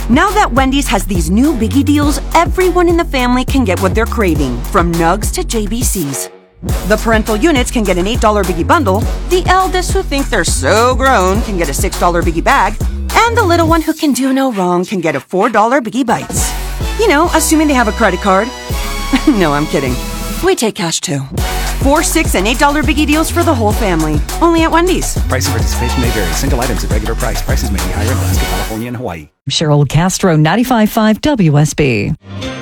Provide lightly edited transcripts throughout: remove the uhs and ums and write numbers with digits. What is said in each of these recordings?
Now that Wendy's has these new biggie deals, everyone in the family can get what they're craving, from nugs to JBCs. The parental units can get an $8 biggie bundle, the eldest who think they're so grown can get a $6 biggie bag, and the little one who can do no wrong can get a $4 biggie bites. You know, assuming they have a credit card. No, I'm kidding. We take cash too. $4, $6, and $8 biggie deals for the whole family. Only at Wendy's. Price and participation may vary. Single items at regular price. Prices may be higher in Alaska, California, and Hawaii. Cheryl Castro, 95.5 WSB.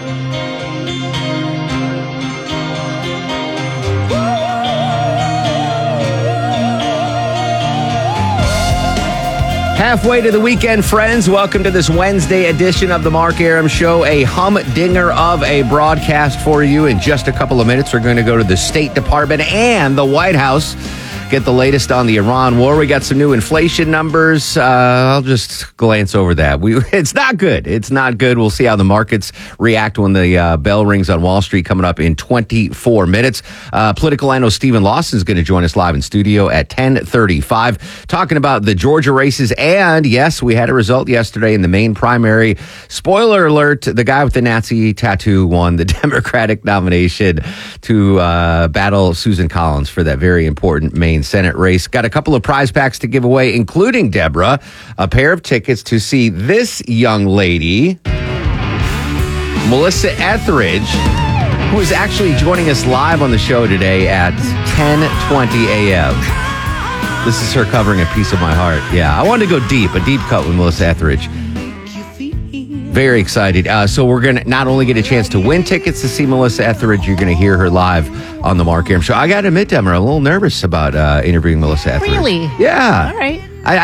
Halfway to the weekend, friends. Welcome to this Wednesday edition of the Mark Arum Show. A humdinger of a broadcast for you. In just a couple of minutes, we're going to go to the State Department and the White House. Get the latest on the Iran war. We got some new inflation numbers. I'll just glance over that. It's not good. It's not good. We'll see how the markets react when the bell rings on Wall Street coming up in 24 minutes. Political analyst Stephen Lawson is going to join us live in studio at 10:35, talking about the Georgia races. And yes, we had a result yesterday in the Maine primary. Spoiler alert, the guy with the Nazi tattoo won the Democratic nomination to battle Susan Collins for that very important Maine Senate race. Got a couple of prize packs to give away, including, Deborah, a pair of tickets to see this young lady, Melissa Etheridge, who is actually joining us live on the show today at 10:20 a.m. This is her covering A Piece of My Heart. Yeah, I wanted to go deep, a deep cut with Melissa Etheridge. Very excited. So we're going to not only get a chance to win tickets to see Melissa Etheridge, you're going to hear her live on the Mark Arum Show. I got to admit, Deborah, I'm a little nervous about interviewing Melissa Etheridge. Really? Yeah. All right.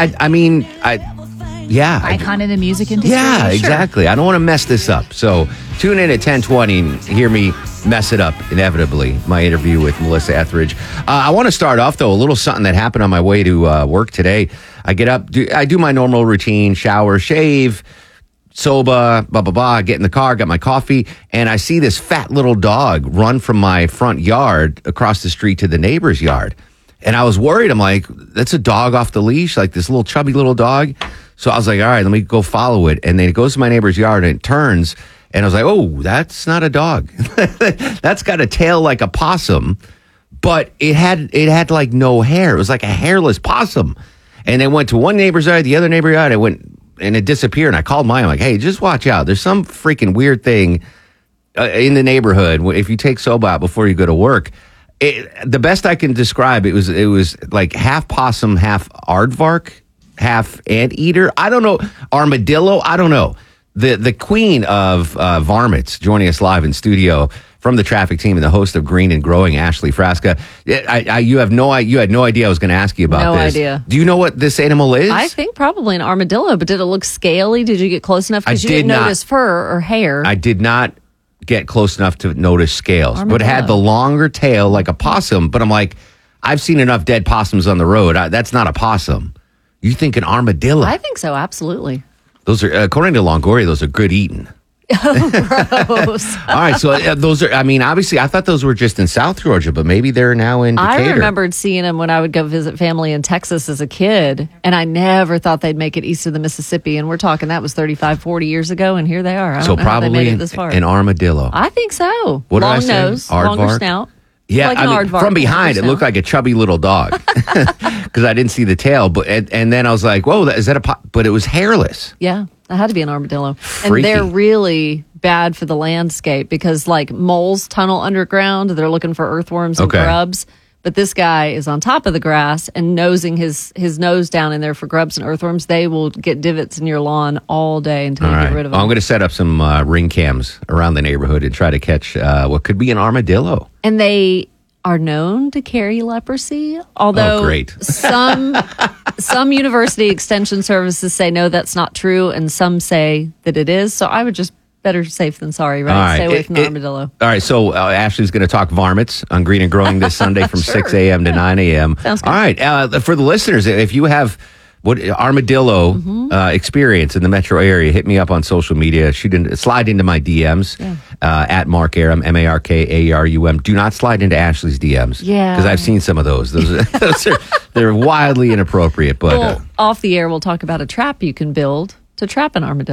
Yeah. Icon in the music industry. Yeah, sure. Exactly. I don't want to mess this up. So tune in at 10:20 and hear me mess it up inevitably, my interview with Melissa Etheridge. I want to start off, though, a little something that happened on my way to work today. I get up, I do my normal routine, shower, shave, soba, blah, blah, blah. Get in the car, got my coffee, and I see this fat little dog run from my front yard across the street to the neighbor's yard. And I was worried. I'm like, that's a dog off the leash, like this little chubby little dog. So I was like, all right, let me go follow it. And then it goes to my neighbor's yard and it turns. And I was like, oh, that's not a dog. That's got a tail like a possum, but it had like no hair. It was like a hairless possum. And it went to one neighbor's yard, the other neighbor's yard. It went and it disappeared. And I called mine. I'm like, hey, just watch out. There's some freaking weird thing in the neighborhood. If you take soba out before you go to work, the best I can describe, it was like half possum, half aardvark, half anteater. I don't know. Armadillo. I don't know. The queen of varmints joining us live in studio from the traffic team and the host of Green and Growing, Ashley Frasca. You had no idea I was going to ask you about this. No idea. Do you know what this animal is? I think probably an armadillo, but did it look scaly? Did you get close enough? Because you didn't notice fur or hair. I did not get close enough to notice scales, Armadillo. but it had the longer tail like a possum. But I'm like, I've seen enough dead possums on the road. That's not a possum. You think an armadillo? I think so, absolutely. Those are, according to Longoria, those are good eating. Gross. All right, so those are, I mean, obviously, I thought those were just in South Georgia, but maybe they're now in Decatur. I remembered seeing them when I would go visit family in Texas as a kid, and I never thought they'd make it east of the Mississippi, and we're talking that was 35, 40 years ago, and here they are. I don't know how they made it this far. An armadillo. I think so. What Long did I say? nose, Aardvark? longer snout. Yeah, like I mean, aardvark, from behind, it looked like a chubby little dog because I didn't see the tail. But and then I was like, "Whoa, is that a?" But it was hairless. Yeah, that had to be an armadillo. Freaky. And they're really bad for the landscape because, like, moles tunnel underground. They're looking for earthworms and grubs. But this guy is on top of the grass and nosing his nose down in there for grubs and earthworms. They will get divots in your lawn all day until you get rid of them. I'm going to set up some ring cams around the neighborhood and try to catch what could be an armadillo. And they are known to carry leprosy, although some university extension services say no, that's not true, and some say that it is. So I would just better safe than sorry, right? Right. Stay away from the armadillo. All right, so Ashley's going to talk varmints on Green and Growing this Sunday from 6 a.m. to 9 a.m. Sounds good. All right, for the listeners, if you have what armadillo experience in the metro area, hit me up on social media. Slide into my DMs at Mark Arum, MarkArum. Do not slide into Ashley's DMs. Yeah. Because I've seen some of those. They're wildly inappropriate. But off the air, we'll talk about a trap you can build to trap an armadillo.